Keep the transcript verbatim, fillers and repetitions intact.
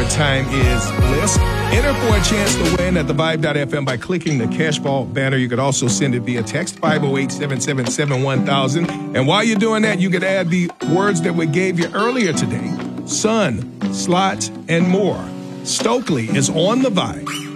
Good time is bliss. Enter for a chance to win at the vibe dot f m by clicking the Cash Ball banner. You could also send it via text five oh eight, seven seven seven, one thousand. And while you're doing that, you could add the words that we gave you earlier today. Sun, slots, and more. Stokely is on the vibe.